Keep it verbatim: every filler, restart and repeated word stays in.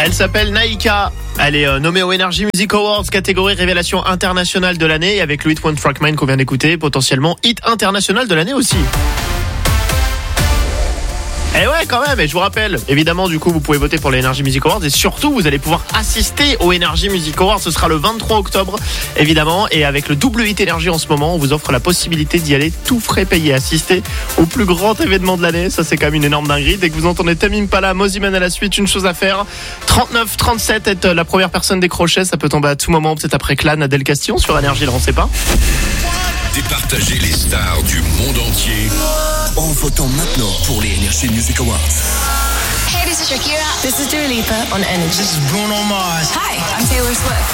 Elle s'appelle Naïka. Elle est euh, nommée aux Energy Music Awards catégorie révélation internationale de l'année, et avec le hit One Track Mind qu'on vient d'écouter, potentiellement hit international de l'année aussi. Et ouais, quand même, et je vous rappelle, évidemment, du coup, vous pouvez voter pour les Energy Music Awards, et surtout, vous allez pouvoir assister aux Energy Music Awards. Ce sera le vingt-trois octobre, évidemment, et avec le double hit Energy en ce moment, on vous offre la possibilité d'y aller tout frais payé, assister au plus grand événement de l'année. Ça, c'est quand même une énorme dinguerie. Dès que vous entendez Tame Impala, Mosiman à la suite, une chose à faire, trente-neuf trente-sept, être la première personne décrochée, ça peut tomber à tout moment, peut-être après Clan, Adèle Castillon sur Énergie, là, on sait pas. Départager les stars du monde entier en votant maintenant pour les Energy Music Awards. Hey, this is Shakira. This is Dua Lipa on Energy. This is Bruno Mars. Hi, I'm Taylor Swift.